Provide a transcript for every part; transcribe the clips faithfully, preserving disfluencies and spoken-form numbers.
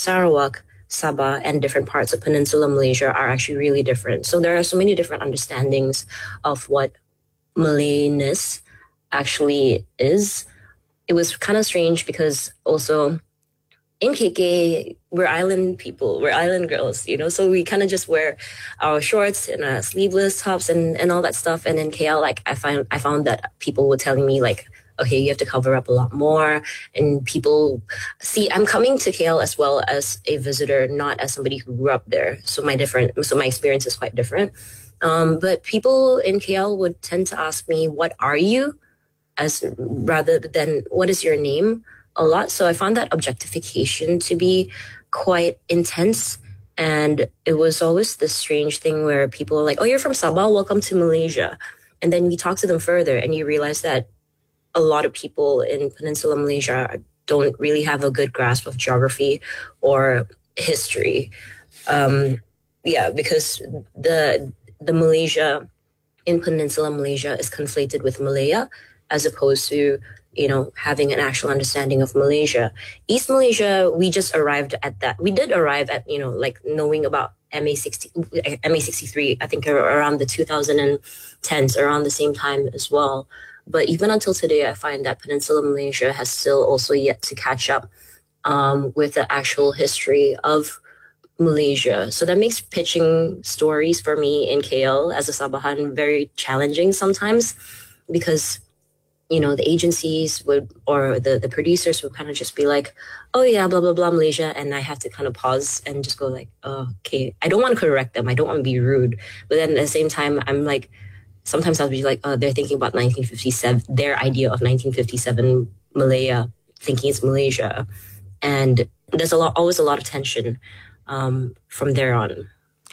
Sarawak, Sabah, and different parts of Peninsular Malaysia are actually really different. So there are so many different understandings of what Malayness actually is. It was kind of strange because also in K K, we're island people, we're island girls, you know, so we kind of just wear our shorts and uh, sleeveless tops and, and all that stuff. And in K L, like I find I found that people were telling me like, okay, you have to cover up a lot more. And people see, I'm coming to K L as well as a visitor, not as somebody who grew up there. So my different, so my experience is quite different. Um, but people in K L would tend to ask me, what are you? As rather than what is your name? A lot. So I found that objectification to be quite intense. And it was always this strange thing where people are like, oh, you're from Sabah, welcome to Malaysia. And then you talk to them further and you realize that a lot of people in Peninsular Malaysia don't really have a good grasp of geography or history. Um, yeah, because the the Malaysia in Peninsular Malaysia is conflated with Malaya as opposed to, you know, having an actual understanding of Malaysia. East Malaysia, we just arrived at that. We did arrive at, you know, like knowing about M A sixty, M A sixty-three, I think around the two thousand tens, around the same time as well. But even until today, I find that Peninsular Malaysia has still also yet to catch up um, with the actual history of Malaysia. So that makes pitching stories for me in K L as a Sabahan very challenging sometimes because, you know, the agencies would, or the, the producers would kind of just be like, oh yeah, blah, blah, blah, Malaysia. And I have to kind of pause and just go like, oh, okay. I don't want to correct them. I don't want to be rude. But then at the same time, I'm like, sometimes I'll be like, oh, they're thinking about nineteen fifty-seven, their idea of nineteen fifty-seven Malaya, thinking it's Malaysia. And there's a lot, always a lot of tension um, from there on.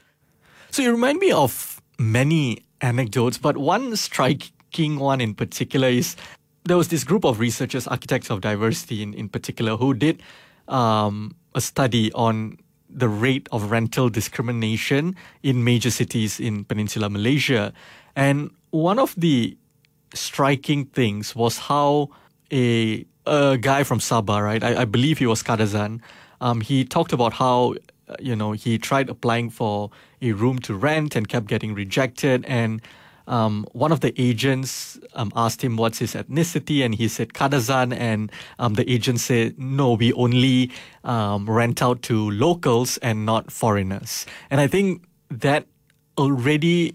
So you remind me of many anecdotes, but one striking one in particular is there was this group of researchers, architects of diversity in, in particular, who did um, a study on the rate of rental discrimination in major cities in Peninsular Malaysia. And one of the striking things was how a a guy from Sabah, right? I, I believe he was Kadazan. Um, he talked about how, you know, he tried applying for a room to rent and kept getting rejected. And um, one of the agents um, asked him what's his ethnicity, and he said Kadazan. And um, the agent said, no, we only um, rent out to locals and not foreigners. And I think that already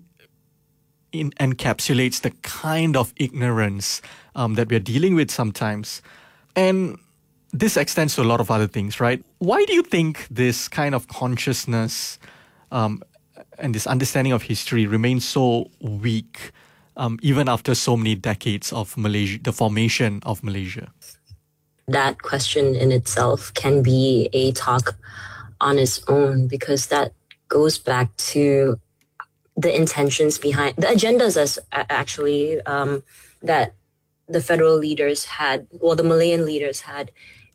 in, encapsulates the kind of ignorance um, that we're dealing with sometimes. And this extends to a lot of other things, right? Why do you think this kind of consciousness um, and this understanding of history remains so weak um, even after so many decades of Malaysia, the formation of Malaysia? That question in itself can be a talk on its own, because that goes back to the intentions behind the agendas as actually um, that the federal leaders had, well, the Malayan leaders had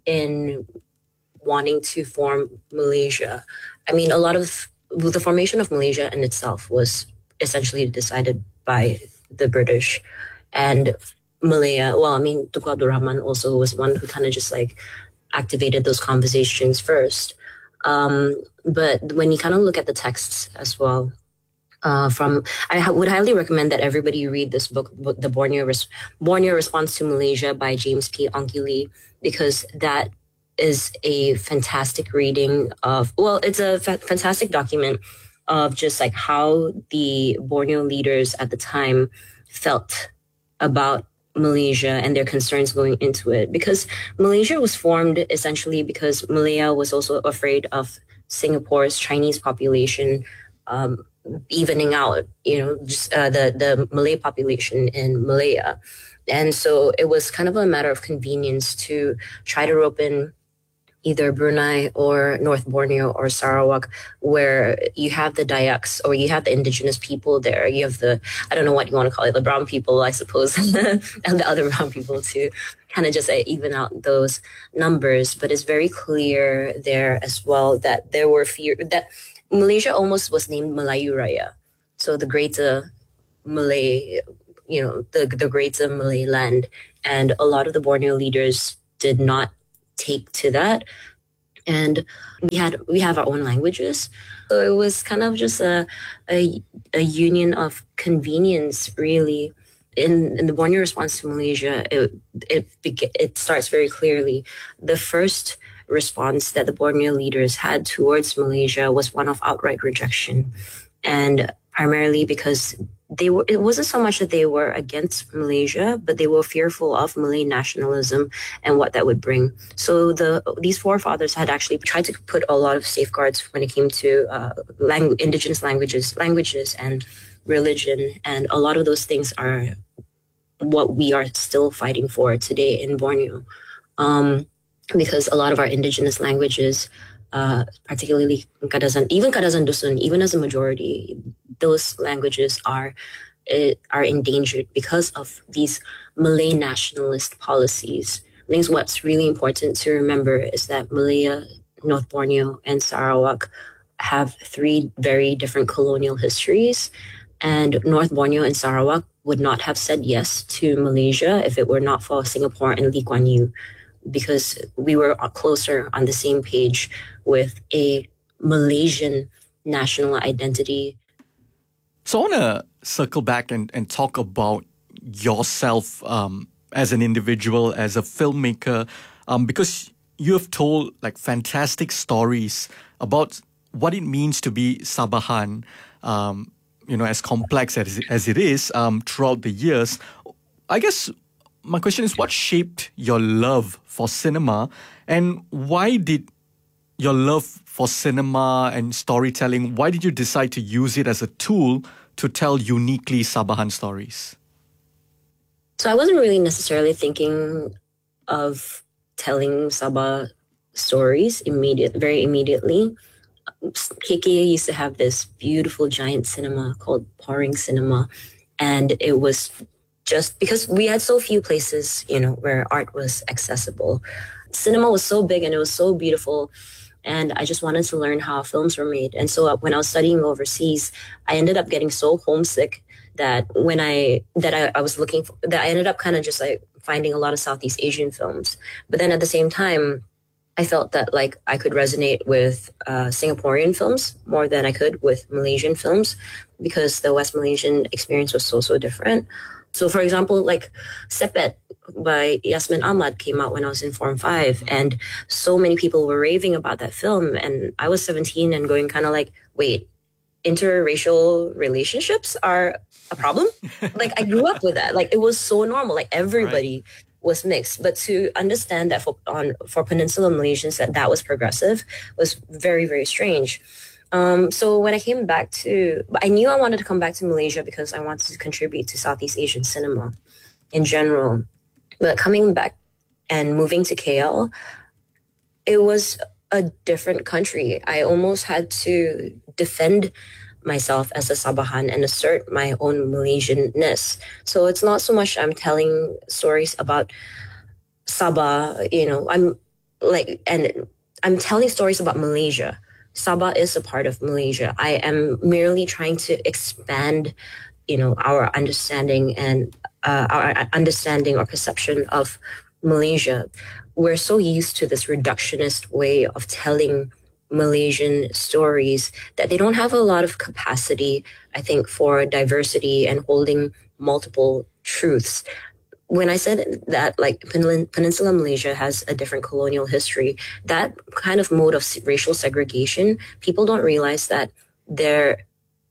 in wanting to form Malaysia. I mean, a lot of the formation of Malaysia in itself was essentially decided by the British. And Malaya, well, I mean, Tunku Abdul Rahman also was one who kind of just like activated those conversations first. Um, but when you kind of look at the texts as well, uh, from I ha- would highly recommend that everybody read this book, The Borneo, Res- Borneo Response to Malaysia by James P. Ongkili, because that is a fantastic reading of, well, it's a fa- fantastic document of just like how the Borneo leaders at the time felt about Malaysia and their concerns going into it. Because Malaysia was formed essentially because Malaya was also afraid of Singapore's Chinese population um, evening out, you know, just uh, the, the Malay population in Malaya. And so it was kind of a matter of convenience to try to rope in either Brunei or North Borneo or Sarawak, where you have the Dayaks or you have the indigenous people there. You have the, I don't know what you want to call it, the brown people, I suppose, and the other brown people to kind of just uh, even out those numbers. But it's very clear there as well that there were fear, that Malaysia almost was named Melayu Raya. So the greater Malay, you know, the, the greater Malay land. And a lot of the Borneo leaders did not take to that. and we had we have our own languages. So it was kind of just a a, a union of convenience, really. In, in the Borneo response to Malaysia, it it it starts very clearly. The first response that the Borneo leaders had towards Malaysia was one of outright rejection, and primarily because they were it wasn't so much that they were against Malaysia, but they were fearful of Malay nationalism and what that would bring. So the these forefathers had actually tried to put a lot of safeguards when it came to uh, langu- indigenous languages, languages and religion, and a lot of those things are what we are still fighting for today in Borneo, um, because a lot of our indigenous languages, uh, particularly Kadazan, even Kadazan Dusun, even as a majority, those languages are uh, are endangered because of these Malay nationalist policies. I think what's really important to remember is that Malaya, North Borneo, and Sarawak have three very different colonial histories, and North Borneo and Sarawak would not have said yes to Malaysia if it were not for Singapore and Lee Kuan Yew, because we were closer on the same page with a Malaysian national identity. So I want to circle back and, and talk about yourself um, as an individual, as a filmmaker, um, because you have told like fantastic stories about what it means to be Sabahan, um, you know, as complex as, as it is um, throughout the years. I guess my question is, what shaped your love for cinema, and why did your love for cinema and storytelling, why did you decide to use it as a tool to tell uniquely Sabahan stories? So I wasn't really necessarily thinking of telling Sabah stories immediate, very immediately. K K A used to have this beautiful giant cinema called Poring Cinema, and it was just because we had so few places, you know, where art was accessible. Cinema was so big and it was so beautiful, and I just wanted to learn how films were made. And so when I was studying overseas, I ended up getting so homesick that when I that I, I was looking for, that I ended up kind of just like finding a lot of Southeast Asian films. But then at the same time, I felt that like I could resonate with uh, Singaporean films more than I could with Malaysian films, because the West Malaysian experience was so, so different. So for example, like Sepet by Yasmin Ahmad came out when I was in Form five, and so many people were raving about that film. And I was seventeen and going kind of like, wait, interracial relationships are a problem? Like I grew up with that. Like it was so normal. Like everybody... Right. was mixed, but to understand that for on for Peninsular Malaysians that that was progressive was very, very strange. Um, so when I came back to, I knew I wanted to come back to Malaysia because I wanted to contribute to Southeast Asian cinema in general. But coming back and moving to K L, it was a different country. I almost had to defend myself as a Sabahan and assert my own Malaysianness. So it's not so much I'm telling stories about Sabah, you know, I'm like, and I'm telling stories about Malaysia. Sabah is a part of Malaysia. I am merely trying to expand, you know, our understanding and uh, our understanding or perception of Malaysia. We're so used to this reductionist way of telling Malaysian stories that they don't have a lot of capacity, I think, for diversity and holding multiple truths. When I said that, like, Peninsular Malaysia has a different colonial history, that kind of mode of racial segregation, people don't realize that their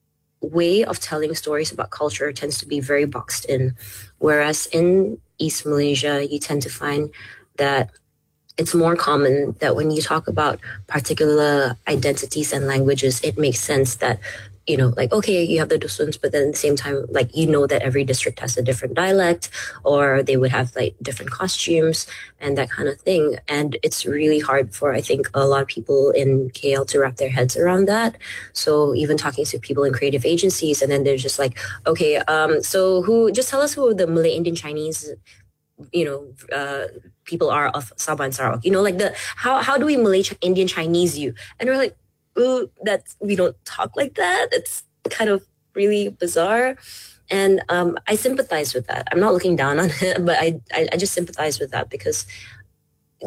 way of telling stories about culture tends to be very boxed in. Whereas in East Malaysia, you tend to find that it's more common that when you talk about particular identities and languages, it makes sense that, you know, like, okay, you have the Dusuns, but then at the same time, like, you know that every district has a different dialect, or they would have like different costumes and that kind of thing. And it's really hard for, I think, a lot of people in K L to wrap their heads around that. So even talking to people in creative agencies, and then they're just like, okay, um, so who, just tell us who the Malay Indian Chinese, you know, uh, people are of Sabah and Sarawak, you know, like the, how, how do we Malay Indian Chinese you? And we're like, ooh, that's, we don't talk like that. It's kind of really bizarre. And um, I sympathize with that. I'm not looking down on it, but I, I, I just sympathize with that because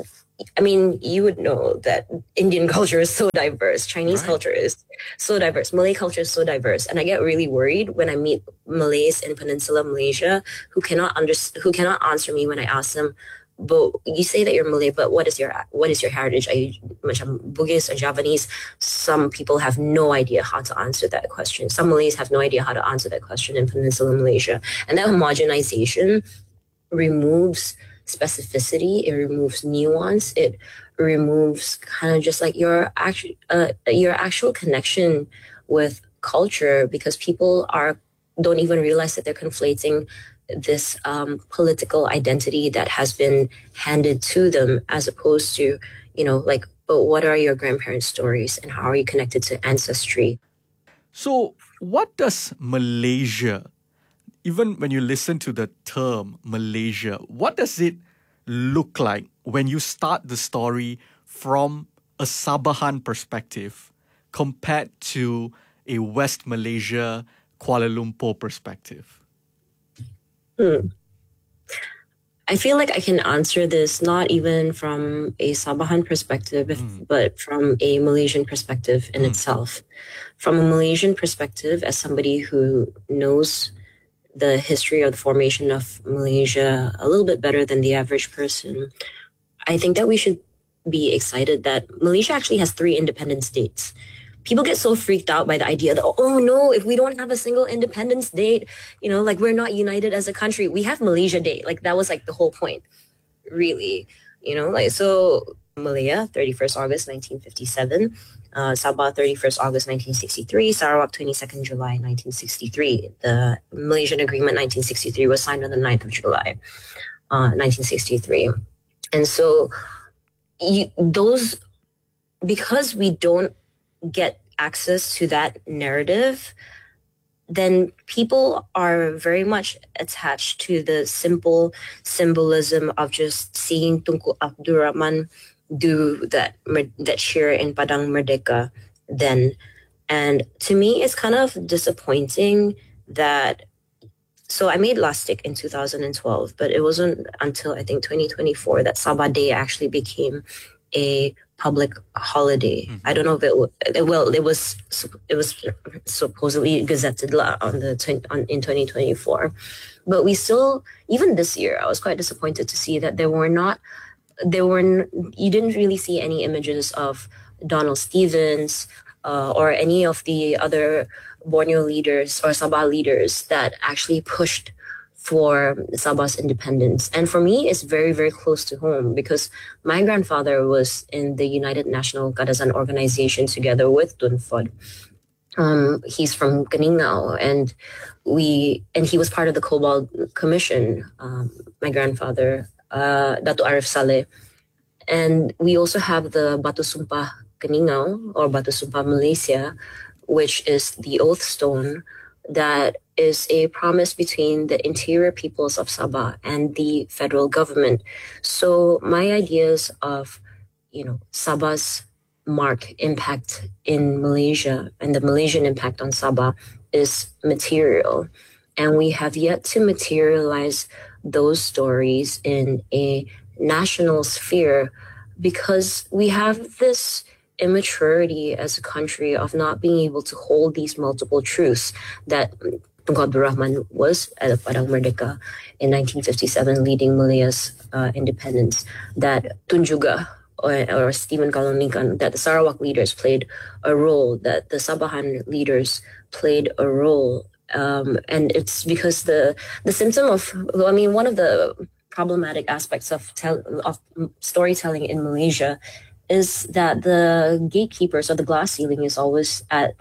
I mean, you would know that Indian culture is so diverse. Chinese Right. culture is so diverse. Malay culture is so diverse. And I get really worried when I meet Malays in Peninsula Malaysia who cannot under, who cannot answer me when I ask them, but you say that you're Malay, but what is your what is your heritage? Are you macam Bugis or Javanese? Some people have no idea how to answer that question. Some Malays have no idea how to answer that question in Peninsula Malaysia. And that homogenization removes specificity, it removes nuance, it removes kind of just like your actual uh, your actual connection with culture, because people are don't even realize that they're conflating this um, political identity that has been handed to them, as opposed to, you know, like, but what are your grandparents' stories and how are you connected to ancestry? So, what does Malaysia, even when you listen to the term Malaysia, what does it look like when you start the story from a Sabahan perspective compared to a West Malaysia, Kuala Lumpur perspective? Hmm. I feel like I can answer this not even from a Sabahan perspective, Mm. but from a Malaysian perspective in Mm. itself. From a Malaysian perspective, as somebody who knows the history of the formation of Malaysia a little bit better than the average person, I think that we should be excited that Malaysia actually has three independence dates. People get so freaked out by the idea that, oh no, if we don't have a single independence date, you know, like we're not united as a country. We have Malaysia Day. Like that was like the whole point, really. You know, like so Malaya, thirty-first August nineteen fifty-seven, uh, Sabah, thirty-first August nineteen sixty-three, Sarawak, twenty-second July nineteen sixty-three. The Malaysian Agreement nineteen sixty-three was signed on the ninth of July, uh, nineteen sixty-three. And so you, those, because we don't get access to that narrative, then people are very much attached to the simple symbolism of just seeing Tunku Abdul Rahman do that that cheer in Padang Merdeka then. And to me, it's kind of disappointing that, so I made Lastic in two thousand twelve, but it wasn't until I think twenty twenty-four that Sabah Day actually became a public holiday. Mm-hmm. I don't know if it, it well it was it was supposedly gazetted on the on, in twenty twenty-four, but we still, even this year, I was quite disappointed to see that there were not there were you didn't really see any images of Donald Stevens uh, or any of the other Borneo leaders or Sabah leaders that actually pushed for Sabah's independence. And for me, it's very, very close to home because my grandfather was in the United National Kadazan Organization together with Tun Fod. Um, he's from Caningao, and we and he was part of the Cobalt Commission, um, my grandfather, uh, Dato Arif Saleh. And we also have the Batu Sumpah Caningao or Batu Sumpah Malaysia, which is the oath stone that is a promise between the interior peoples of Sabah and the federal government. So my ideas of, you know, Sabah's mark impact in Malaysia and the Malaysian impact on Sabah is material. And we have yet to materialize those stories in a national sphere because we have this immaturity as a country of not being able to hold these multiple truths that Tunku Abdul Rahman was at Padang Merdeka in nineteen fifty-seven, leading Malaya's uh, independence, that Tun Juga or, or Stephen Kalonikan, that the Sarawak leaders played a role, that the Sabahan leaders played a role. Um, and it's because the the symptom of, well, I mean, one of the problematic aspects of, tell, of storytelling in Malaysia is that the gatekeepers or the glass ceiling is always at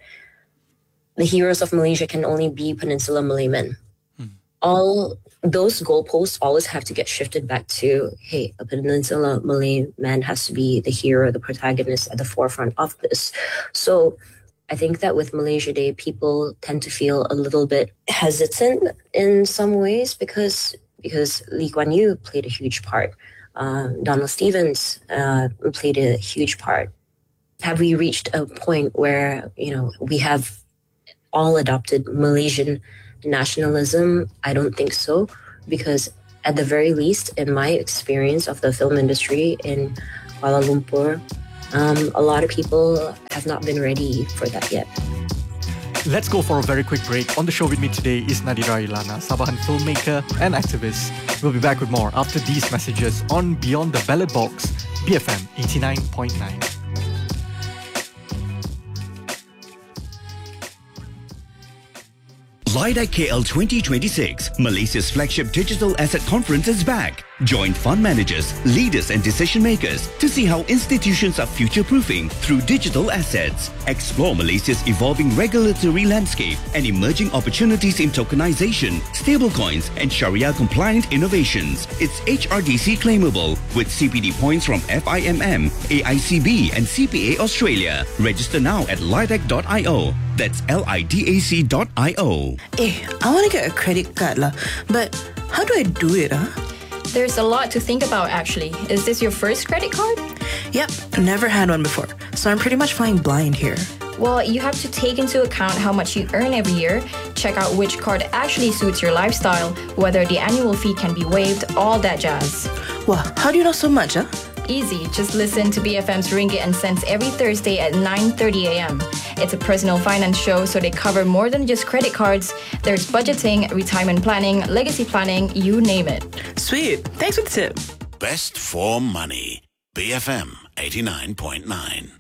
the heroes of Malaysia can only be Peninsula Malay men. Hmm. All those goalposts always have to get shifted back to, hey, a Peninsula Malay man has to be the hero, the protagonist at the forefront of this. So I think that with Malaysia Day, people tend to feel a little bit hesitant in some ways because because Lee Kuan Yew played a huge part. Uh, Donald Stevens uh, played a huge part. Have we reached a point where, you know, we have all adopted Malaysian nationalism? I don't think so, because at the very least, in my experience of the film industry in Kuala Lumpur. Um, a lot of people have not been ready for that yet. Let's go for a very quick break. On the show with me today is Nadira Ilana, Sabahan filmmaker and activist. We'll be back with more after these messages on Beyond the Ballot Box, B F M eighty-nine point nine. LIDAC K L twenty twenty-six, Malaysia's flagship digital asset conference is back. Join fund managers, leaders and decision makers to see how institutions are future-proofing through digital assets. Explore Malaysia's evolving regulatory landscape and emerging opportunities in tokenization, stablecoins and Sharia-compliant innovations. It's H R D C claimable with C P D points from F I M M, A I C B and C P A Australia. Register now at lidac dot i o. That's L I D A C dot I O. Eh, I want to get a credit card lah, but how do I do it, huh? There's a lot to think about actually. Is this your first credit card? Yep, never had one before, so I'm pretty much flying blind here. Well, you have to take into account how much you earn every year, check out which card actually suits your lifestyle, whether the annual fee can be waived, all that jazz. Wow, how do you know so much, huh? Easy, just listen to B F M's Ringgit and Cents every Thursday at nine thirty a.m. It's a personal finance show, so they cover more than just credit cards. There's budgeting, retirement planning, legacy planning, you name it. Sweet, thanks for the tip. Best for money. B F M eighty-nine point nine.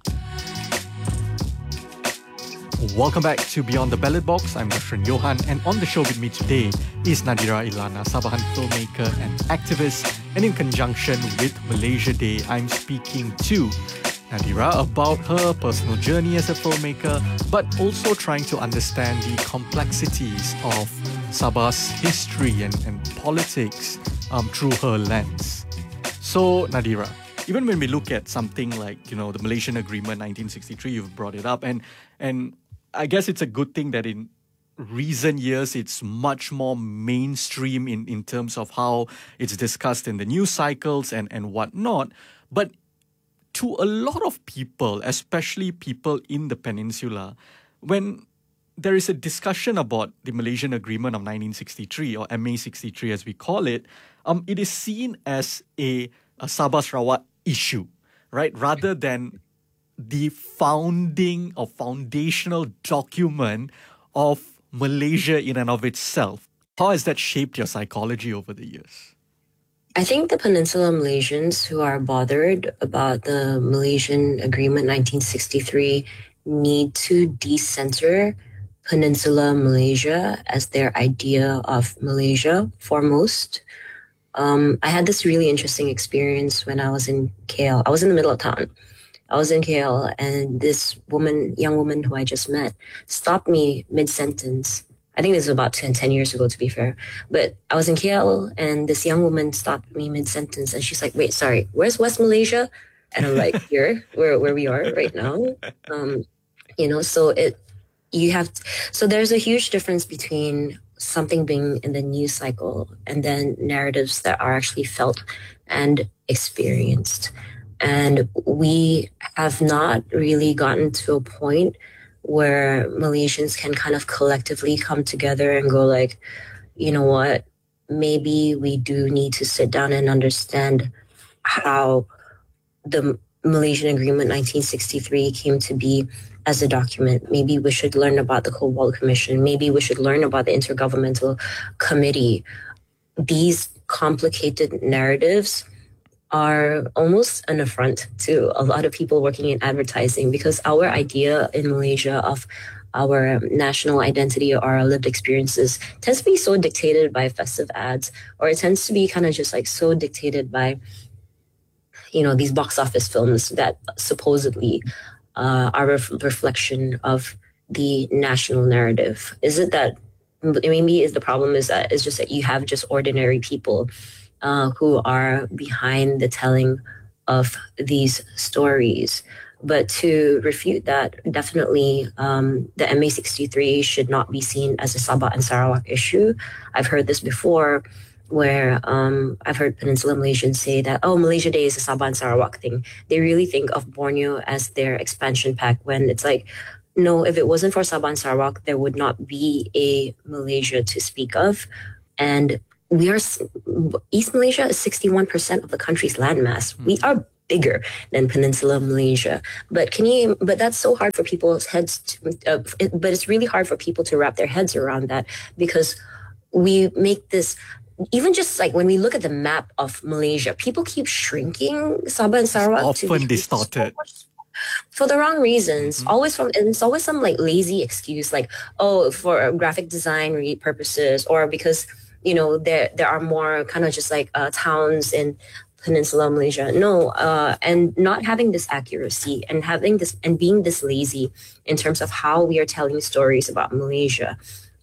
Welcome back to Beyond the Ballot Box. I'm Rashran Johan, and on the show with me today is Nadira Ilana, Sabahan filmmaker and activist. And in conjunction with Malaysia Day, I'm speaking to Nadira about her personal journey as a filmmaker, but also trying to understand the complexities of Sabah's history and, and politics um, through her lens. So, Nadira, even when we look at something like, you know, the Malaysian Agreement nineteen sixty-three, you've brought it up, and and I guess it's a good thing that in recent years it's much more mainstream in, in terms of how it's discussed in the news cycles and, and whatnot. But to a lot of people, especially people in the peninsula, when there is a discussion about the Malaysian Agreement of nineteen sixty-three, or M A sixty-three as we call it, um, it is seen as a, a Sabah Sarawak issue, right? Rather than the founding or foundational document of Malaysia in and of itself. How has that shaped your psychology over the years? I think the Peninsula Malaysians who are bothered about the Malaysian Agreement nineteen sixty-three need to decenter Peninsula Malaysia as their idea of Malaysia foremost. Um, I had this really interesting experience when I was in K L. I was in the middle of town. I was in K L and this woman, young woman who I just met, stopped me mid-sentence. I think this was about ten, ten years ago, to be fair. But I was in K L and this young woman stopped me mid-sentence and she's like, wait, sorry, where's West Malaysia? And I'm like, here, where where we are right now. Um, you know, so it, you have, to, so there's a huge difference between something being in the news cycle and then narratives that are actually felt and experienced. And we have not really gotten to a point where Malaysians can kind of collectively come together and go like, you know what, maybe we do need to sit down and understand how the Malaysian Agreement nineteen sixty-three came to be as a document. Maybe we should learn about the Cobalt Commission. Maybe we should learn about the Intergovernmental Committee. These complicated narratives are almost an affront to a lot of people working in advertising, because our idea in Malaysia of our national identity or our lived experiences tends to be so dictated by festive ads, or it tends to be kind of just like so dictated by, you know, these box office films that supposedly uh, are a ref- reflection of the national narrative. Is it that maybe is the problem is that it's just that you have just ordinary people Uh, who are behind the telling of these stories? But to refute that, definitely um, the M A sixty-three should not be seen as a Sabah and Sarawak issue. I've heard this before, where um, I've heard Peninsula Malaysians say that, oh, Malaysia Day is a Sabah and Sarawak thing. They really think of Borneo as their expansion pack, when it's like, no, if it wasn't for Sabah and Sarawak, there would not be a Malaysia to speak of. And we are, East Malaysia is sixty-one percent of the country's landmass. Mm-hmm. We are bigger than Peninsula Malaysia. But can you? But that's so hard for people's heads. To, uh, it, but it's really hard for people to wrap their heads around that, because we make this. Even just like when we look at the map of Malaysia, people keep shrinking Sabah and Sarawak. It's often distorted. So for the wrong reasons. Mm-hmm. Always from, and it's always some like lazy excuse, like, oh, for graphic design purposes, or because, you know, there there are more kind of just like uh, towns in Peninsula Malaysia. No, uh, and not having this accuracy and having this and being this lazy in terms of how we are telling stories about Malaysia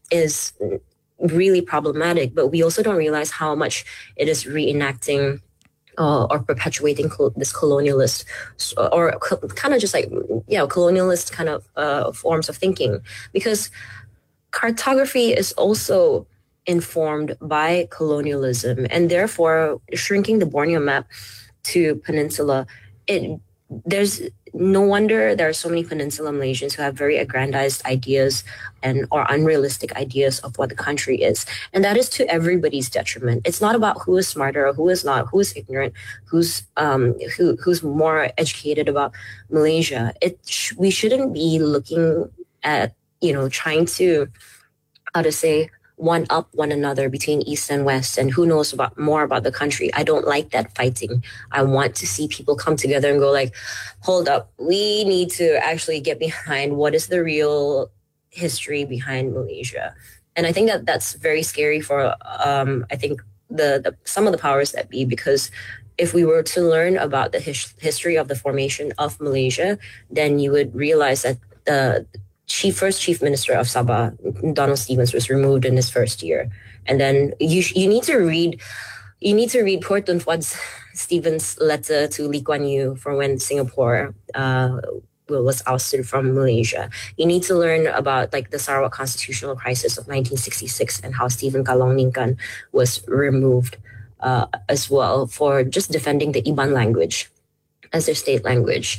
is really problematic. But we also don't realize how much it is reenacting uh, or perpetuating col- this colonialist or co- kind of just like, yeah, colonialist kind of uh, forms of thinking. Because cartography is also informed by colonialism, and therefore shrinking the Borneo map to Peninsula, it there's no wonder there are so many Peninsula Malaysians who have very aggrandized ideas and or unrealistic ideas of what the country is. And that is to everybody's detriment. It's not about who is smarter or who is not, who is ignorant, who's um who who's more educated about Malaysia. It sh- we shouldn't be looking at, you know, trying to, how to say, one up one another between East and West and who knows about more about the country. I don't like that fighting. I want to see people come together and go like, hold up, we need to actually get behind what is the real history behind Malaysia. And I think that that's very scary for, um, I think, the, the some of the powers that be, because if we were to learn about the his- history of the formation of Malaysia, then you would realize that the Chief, first chief minister of Sabah, Donald Stevens, was removed in his first year, and then you you need to read, you need to read Poor Tun Fuad's Stevens' letter to Lee Kuan Yew for when Singapore uh, was ousted from Malaysia. You need to learn about like the Sarawak constitutional crisis of nineteen sixty-six and how Stephen Kalong Ningkan was removed uh, as well for just defending the Iban language as their state language.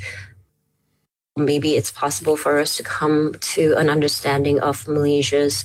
Maybe it's possible for us to come to an understanding of Malaysia's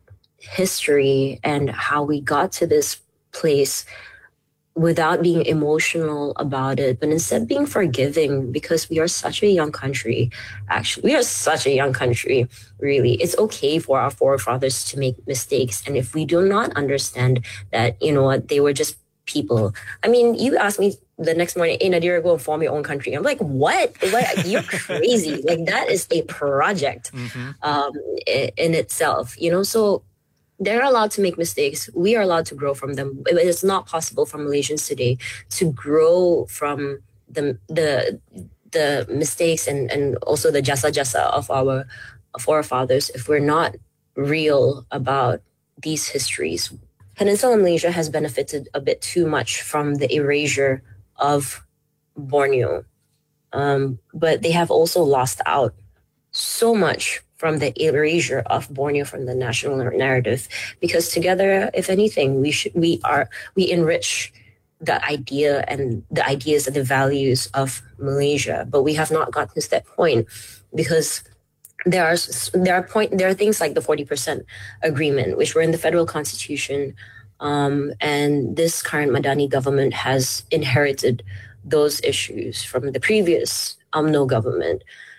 history and how we got to this place without being emotional about it, but instead being forgiving, because we are such a young country. Actually, we are such a young country, really. It's okay for our forefathers to make mistakes. And if we do not understand that, you know what, they were just people. I mean, you asked me the next morning, hey, Nadira, go and form your own country. I'm like, what? Like, you're crazy. Like, that is a project mm-hmm. um, in itself, you know? So they're allowed to make mistakes. We are allowed to grow from them. It's not possible for Malaysians today to grow from the the the mistakes and, and also the jasa-jasa of our forefathers if we're not real about these histories. Peninsula Malaysia has benefited a bit too much from the erasure of Borneo. Um, but they have also lost out so much from the erasure of Borneo from the national narrative, because together, if anything, we should, we are, we enrich the idea and the ideas and the values of Malaysia, but we have not gotten to that point because there are there are point there are things like the forty percent agreement, which were in the federal constitution, um, and this current Madani government has inherited those issues from the previous U M N O government,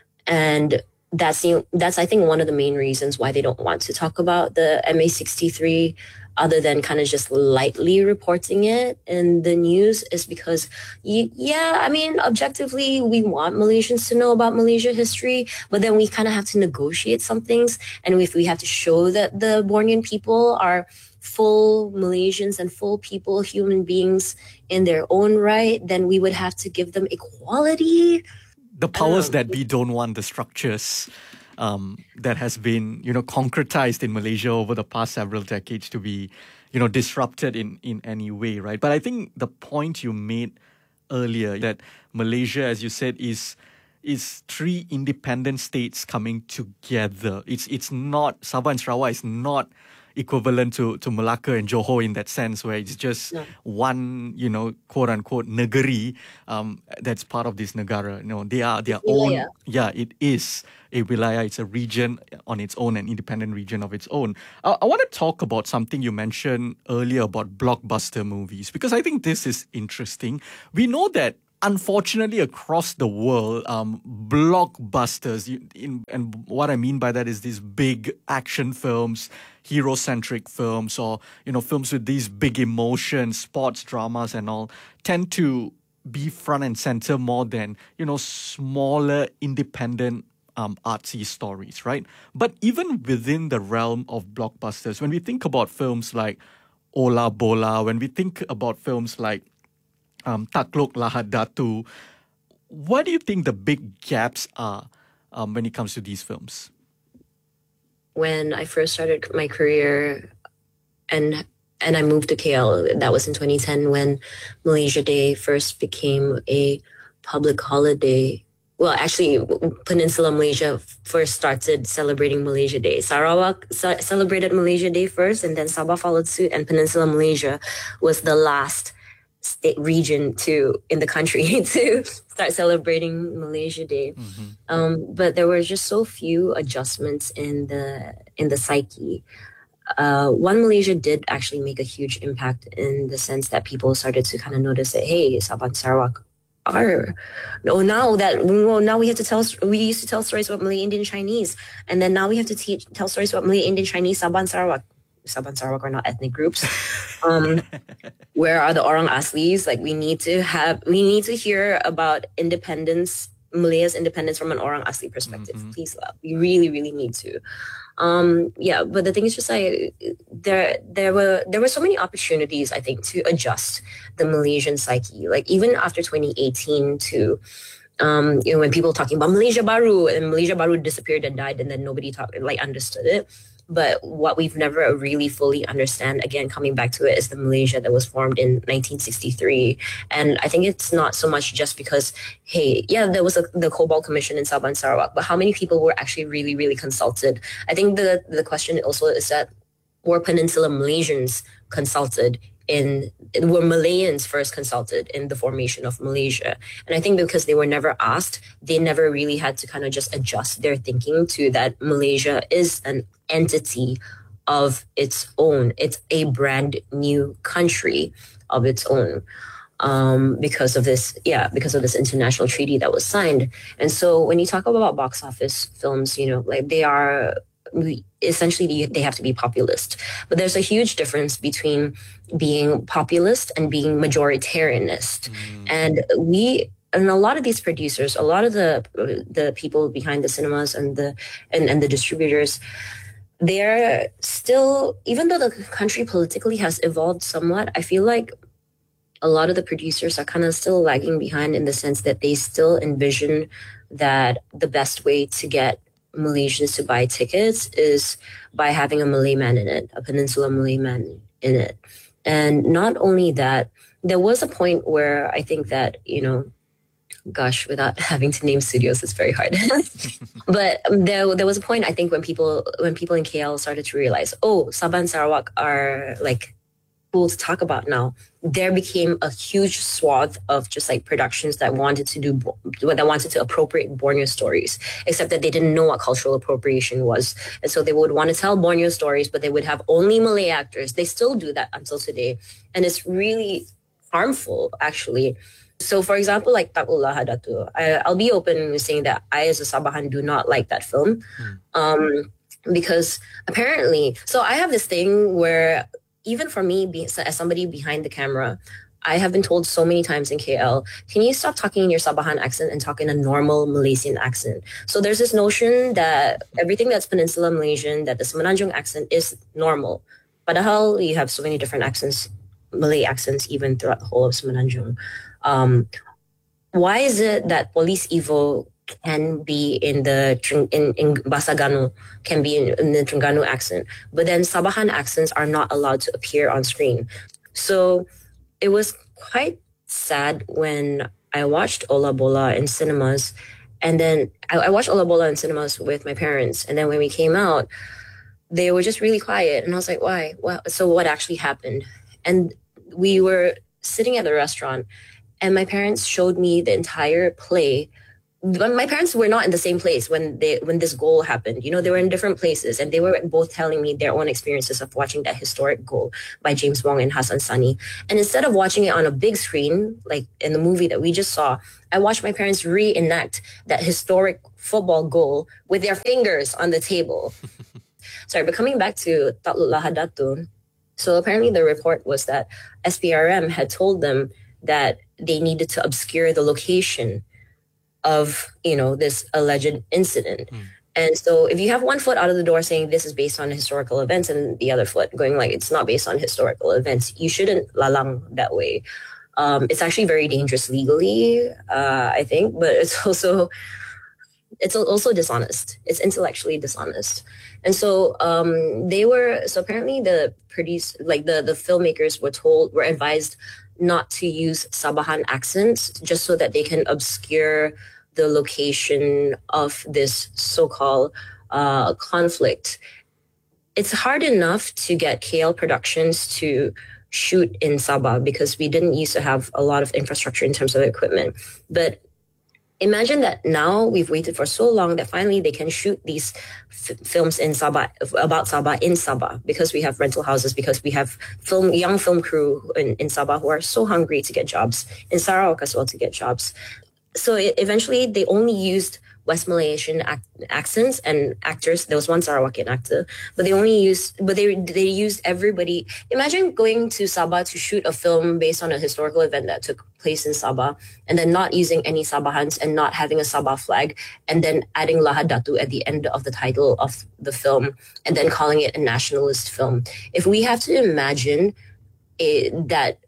and that's the, that's I think one of the main reasons why they don't want to talk about the M A sixty-three, other than kind of just lightly reporting it in the news, is because, you, yeah, I mean, objectively, we want Malaysians to know about Malaysia history, but then we kind of have to negotiate some things. And if we have to show that the Bornean people are full Malaysians and full people, human beings in their own right, then we would have to give them equality. The powers that be don't want the structures Um, that has been, you know, concretized in Malaysia over the past several decades to be, you know, disrupted in, in any way, right? But I think the point you made earlier, that Malaysia, as you said, is is three independent states coming together. It's it's not, Sabah and Sarawak is not equivalent to, to Malacca and Johor in that sense, where it's just no. one, you know, quote unquote negeri um, that's part of this negara. You know, they are their own. Yeah, it is a wilaya. It's a region on its own, an independent region of its own. Uh, I want to talk about something you mentioned earlier about blockbuster movies, because I think this is interesting. We know that unfortunately, across the world, um, blockbusters, you, in, and what I mean by that is these big action films, hero-centric films, or, you know, films with these big emotions, sports dramas and all, tend to be front and center more than, you know, smaller, independent um, artsy stories, right? But even within the realm of blockbusters, when we think about films like Ola Bola, when we think about films like um, Takluk Lahad Datu, what do you think the big gaps are um, when it comes to these films? When I first started my career and and I moved to K L, that was in twenty ten when Malaysia Day first became a public holiday. Well, actually, Peninsula Malaysia first started celebrating Malaysia Day. Sarawak ce- celebrated Malaysia Day first, and then Sabah followed suit, and Peninsula Malaysia was the last state region to in the country to start celebrating Malaysia Day. Mm-hmm. Um, but there were just so few adjustments in the in the psyche. Uh, One Malaysia did actually make a huge impact in the sense that people started to kind of notice that, hey, Sabah and Sarawak are no now that well, now we have to tell we used to tell stories about Malay, Indian, Chinese, and then now we have to teach tell stories about Malay, Indian, Chinese, Sabah and Sarawak. Sabah and Sarawak are not ethnic groups. Um, where are the Orang Aslis? Like we need to have we need to hear about independence, Malaya's independence from an Orang Asli perspective. Mm-hmm. Please, love. We really, really need to. Um, yeah, but the thing is just like there there were there were so many opportunities, I think, to adjust the Malaysian psyche. Like even after twenty eighteen to um, you know, when people were talking about Malaysia Baru and Malaysia Baru disappeared and died and then nobody talked like understood it. But what we've never really fully understand, again, coming back to it, is the Malaysia that was formed in nineteen sixty-three. And I think it's not so much just because, hey, yeah, there was a, the Cobalt Commission in Sabah and Sarawak, but how many people were actually really, really consulted? I think the, the question also is that were Peninsula Malaysians consulted in, were Malayans first consulted in the formation of Malaysia? And I think because they were never asked, they never really had to kind of just adjust their thinking to that Malaysia is an entity of its own. It's a brand new country of its own. Um, because of this, yeah, because of this international treaty that was signed. And so when you talk about box office films, you know, like they are essentially they have to be populist. But there's a huge difference between being populist and being majoritarianist. Mm. And we and a lot of these producers, a lot of the the people behind the cinemas and the and, and the distributors, they're still, even though the country politically has evolved somewhat, I feel like a lot of the producers are kind of still lagging behind in the sense that they still envision that the best way to get Malaysians to buy tickets is by having a Malay man in it, a Peninsula Malay man in it. And not only that, there was a point where I think that, you know, gosh, without having to name studios, it's very hard. But there, there was a point, I think, when people when people in K L started to realize, oh, Sabah and Sarawak are like cool to talk about now. There became a huge swath of just like productions that wanted to do that wanted to appropriate Borneo stories, except that they didn't know what cultural appropriation was, and so they would want to tell Borneo stories, but they would have only Malay actors. They still do that until today, and it's really harmful, actually. So, for example, like Takluk Lahad Datu, I'll be open in saying that I, as a Sabahan, do not like that film, mm. um, because apparently, so I have this thing where, even for me, as somebody behind the camera, I have been told so many times in K L, can you stop talking in your Sabahan accent and talk in a normal Malaysian accent? So there's this notion that everything that's Peninsula Malaysian, that the Semenanjung accent is normal. Padahal you have so many different accents, Malay accents, even throughout the whole of Semenanjung. Um, why is it that Police Evo can be in the in, in Bahasa Ganu, can be in, in the Terengganu accent, but then Sabahan accents are not allowed to appear on screen? So it was quite sad when I watched Ola Bola in cinemas, and then I, I watched Ola Bola in cinemas with my parents, and then when we came out, they were just really quiet, and I was like, why? Well, so what actually happened? And we were sitting at the restaurant, and my parents showed me the entire play my parents were not in the same place when they when this goal happened. You know, they were in different places, and they were both telling me their own experiences of watching that historic goal by James Wong and Hassan Sani. And instead of watching it on a big screen, like in the movie that we just saw, I watched my parents reenact that historic football goal with their fingers on the table. Sorry, but coming back to Tatlut Lahadatu, so apparently the report was that S P R M had told them that they needed to obscure the location of, you know, this alleged incident. Mm. And so if you have one foot out of the door saying this is based on historical events and the other foot going like it's not based on historical events, you shouldn't lalang that way. Um, it's actually very dangerous legally, uh, I think, but it's also it's also dishonest. It's intellectually dishonest. And so um, they were, so apparently the produce, like the, the filmmakers were told, were advised not to use Sabahan accents just so that they can obscure the location of this so-called uh, conflict. It's hard enough to get K L Productions to shoot in Sabah because we didn't used to have a lot of infrastructure in terms of equipment. But imagine that now we've waited for so long that finally they can shoot these f- films in Sabah, about Sabah in Sabah, because we have rental houses, because we have film young film crew in, in Sabah who are so hungry to get jobs, in Sarawak as well to get jobs. So it, eventually they only used West Malaysian ac- accents and actors. There was one Sarawakian actor, but they only used, but they they used everybody. Imagine going to Sabah to shoot a film based on a historical event that took place in Sabah, and then not using any Sabahans and not having a Sabah flag, and then adding Lahadatu at the end of the title of the film, and then calling it a nationalist film. If we have to imagine it, that,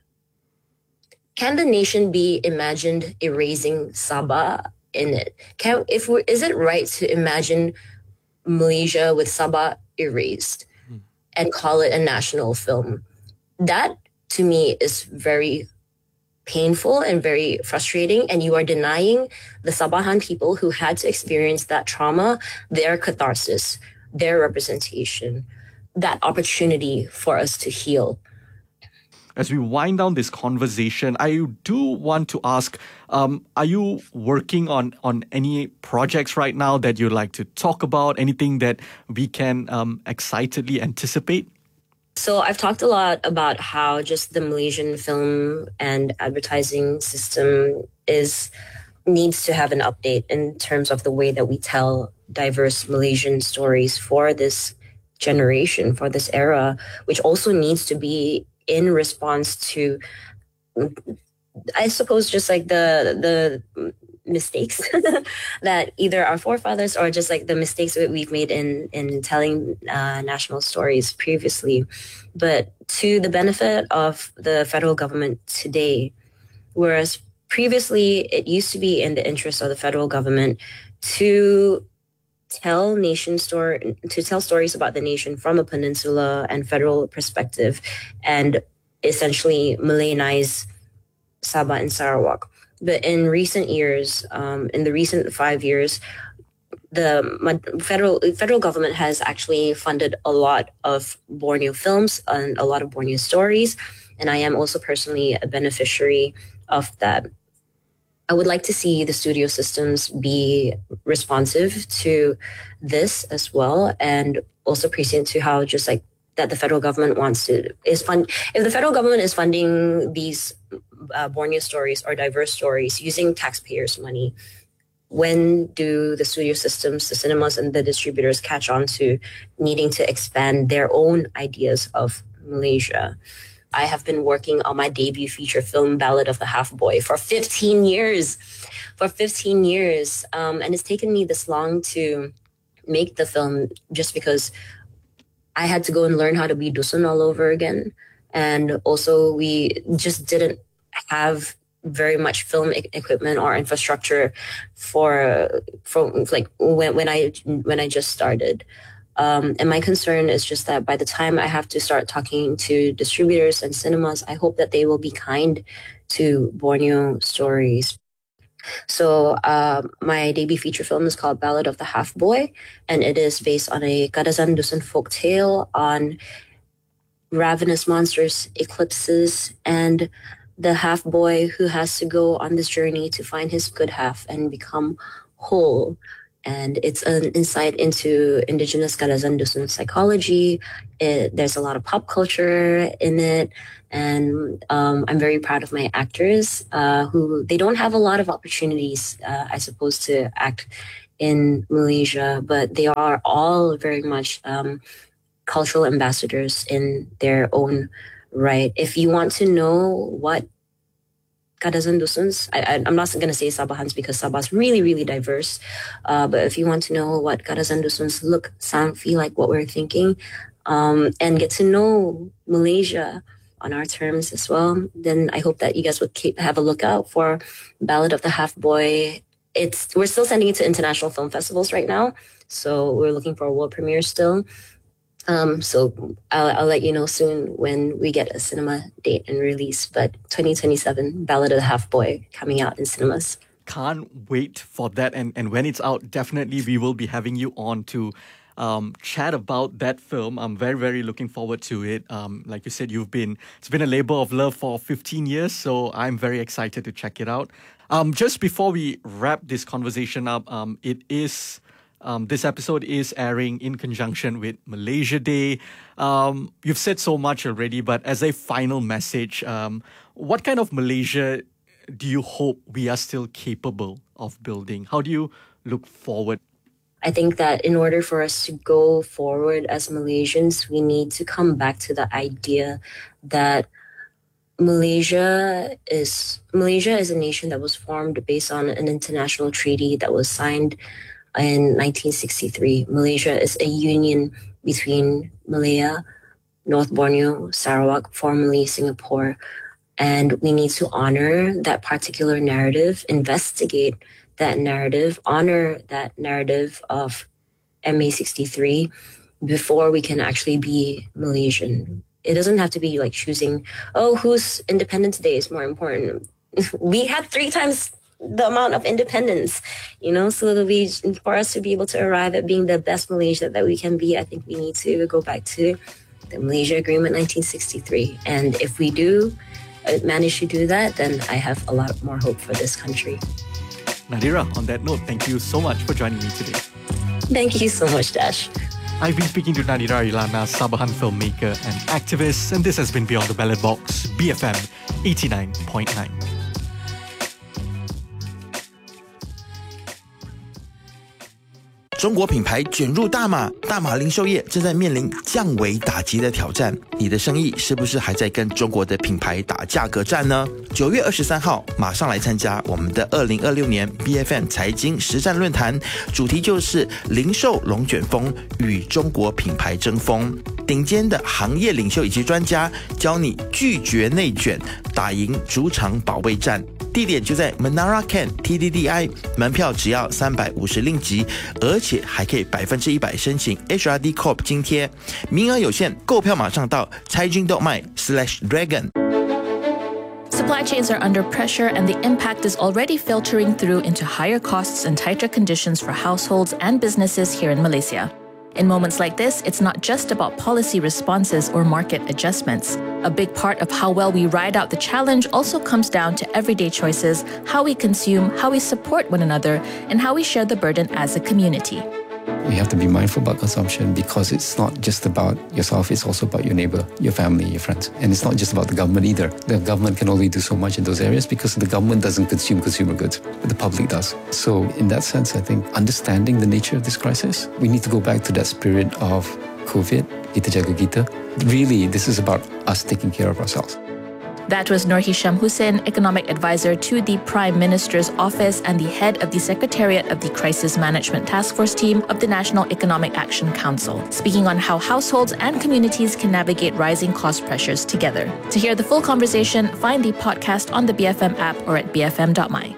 can the nation be imagined erasing Sabah in it? Can, if we, is it right to imagine Malaysia with Sabah erased mm. and call it a national film? That to me is very painful and very frustrating, and you are denying the Sabahan people who had to experience that trauma their catharsis, their representation, that opportunity for us to heal. As we wind down this conversation, I do want to ask, um, are you working on, on any projects right now that you'd like to talk about? Anything that we can um, excitedly anticipate? So I've talked a lot about how just the Malaysian film and advertising system is needs to have an update in terms of the way that we tell diverse Malaysian stories for this generation, for this era, which also needs to be in response to, I suppose, just like the the mistakes that either our forefathers or just like the mistakes that we've made in in telling uh, national stories previously, but to the benefit of the federal government today, whereas previously it used to be in the interest of the federal government to tell nation story to tell stories about the nation from a peninsula and federal perspective, and essentially Malayanize Sabah and Sarawak. But in recent years, um, in the recent five years, the federal federal government has actually funded a lot of Borneo films and a lot of Borneo stories, and I am also personally a beneficiary of that. I would like to see the studio systems be responsive to this as well, and also prescient to how just like that the federal government wants to is fund. If the federal government is funding these uh, Borneo stories or diverse stories using taxpayers' money, when do the studio systems, the cinemas, and the distributors catch on to needing to expand their own ideas of Malaysia? I have been working on my debut feature film, Ballad of the Half Boy, for fifteen years. For fifteen years. Um, and it's taken me this long to make the film just because I had to go and learn how to be Dusun all over again. And also we just didn't have very much film e- equipment or infrastructure for, for like when, when I when I just started. Um, and my concern is just that by the time I have to start talking to distributors and cinemas, I hope that they will be kind to Borneo stories. So uh, my debut feature film is called Ballad of the Half Boy, and it is based on a Kadazan Dusun folk tale on ravenous monsters, eclipses, and the half boy who has to go on this journey to find his good half and become whole. And it's an insight into indigenous Kadazan Dusun psychology. It, there's a lot of pop culture in it. And um, I'm very proud of my actors uh, who, they don't have a lot of opportunities, uh, I suppose, to act in Malaysia, but they are all very much um, cultural ambassadors in their own right. If you want to know what Kadazan Dusuns, I, I, I'm not going to say Sabahans because Sabah's really, really diverse. Uh, but if you want to know what Kadazan Dusuns look, sound, feel like, what we're thinking, um, and get to know Malaysia on our terms as well, then I hope that you guys would keep, have a lookout for Ballad of the Half Boy. It's we're still sending it to international film festivals right now, so we're looking for a world premiere still. Um, so I'll, I'll let you know soon when we get a cinema date and release. But twenty twenty-seven, Ballad of the Half Boy, coming out in cinemas. Can't wait for that. And, and when it's out, definitely we will be having you on to um, chat about that film. I'm very, very looking forward to it. Um, like you said, you've been it's been a labor of love for fifteen years, so I'm very excited to check it out. Um, just before we wrap this conversation up, um, it is... Um, this episode is airing in conjunction with Malaysia Day. Um, you've said so much already, but as a final message, um, what kind of Malaysia do you hope we are still capable of building? How do you look forward? I think that in order for us to go forward as Malaysians, we need to come back to the idea that Malaysia is Malaysia is a nation that was formed based on an international treaty that was signed in nineteen sixty-three. Malaysia is a union between Malaya, North Borneo, Sarawak, formerly Singapore, and we need to honor that particular narrative, investigate that narrative, honor that narrative of M A sixty-three before we can actually be Malaysian. It doesn't have to be like choosing, oh, whose Independence Day is more important. We had three times the amount of independence, you know, so it'll be for us to be able to arrive at being the best Malaysia that we can be. I think we need to go back to the Malaysia Agreement nineteen sixty-three. And if we do uh, manage to do that, then I have a lot more hope for this country. Nadira, on that note, thank you so much for joining me today. Thank you so much, Dash. I've been speaking to Nadira Ilana, Sabahan filmmaker and activist, and this has been Beyond the Ballot Box, B F M eighty-nine point nine. 中国品牌卷入大马，大马零售业正在面临降维打击的挑战。你的生意是不是还在跟中国的品牌打价格战呢？九月二十三号，马上来参加我们的二零二六年 B F M 财经实战论坛，主题就是零售龙卷风与中国品牌争锋。顶尖的行业领袖以及专家教你拒绝内卷，打赢主场保卫战。地点就在 Menara Ken T D D I， 门票只要三百五十令吉，而且还可以百分之一百申请 H R D Corp 津贴，名额有限，购票马上到财经动脉 slash dragon。 Supply chains are under pressure and the impact is already filtering through into higher costs and tighter conditions for households and businesses here in Malaysia. In moments like this, it's not just about policy responses or market adjustments. A big part of how well we ride out the challenge also comes down to everyday choices, how we consume, how we support one another, and how we share the burden as a community. We have to be mindful about consumption because it's not just about yourself, it's also about your neighbor, your family, your friends. And it's not just about the government either. The government can only do so much in those areas because the government doesn't consume consumer goods, but the public does. So in that sense, I think understanding the nature of this crisis, we need to go back to that spirit of COVID, kita jaga kita. Really, this is about us taking care of ourselves. That was Nur Hisham Hussein, Economic Advisor to the Prime Minister's Office and the head of the Secretariat of the Crisis Management Task Force team of the National Economic Action Council, speaking on how households and communities can navigate rising cost pressures together. To hear the full conversation, find the podcast on the B F M app or at b f m dot my.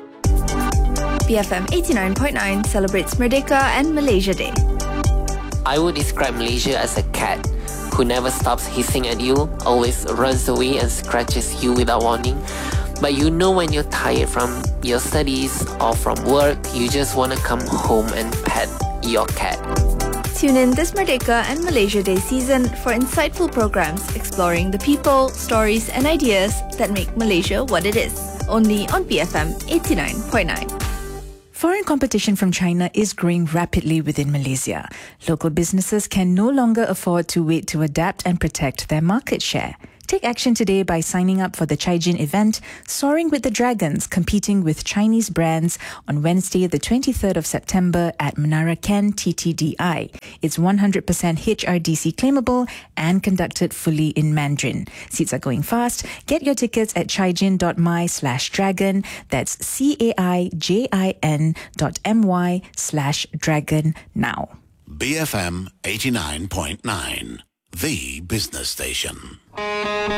B F M eighty-nine point nine celebrates Merdeka and Malaysia Day. I would describe Malaysia as a cat who never stops hissing at you, always runs away and scratches you without warning. But you know when you're tired from your studies or from work, you just want to come home and pet your cat. Tune in this Merdeka and Malaysia Day season for insightful programs exploring the people, stories and ideas that make Malaysia what it is. Only on B F M eighty-nine point nine. Foreign competition from China is growing rapidly within Malaysia. Local businesses can no longer afford to wait to adapt and protect their market share. Take action today by signing up for the Caijin event, Soaring with the Dragons, competing with Chinese brands on Wednesday, the twenty-third of September at Menara Ken T T D I. It's one hundred percent H R D C claimable and conducted fully in Mandarin. Seats are going fast. Get your tickets at caijin.my slash dragon. That's C-A-I-J-I-N dot M-Y slash dragon now. B F M eighty-nine point nine, the business station.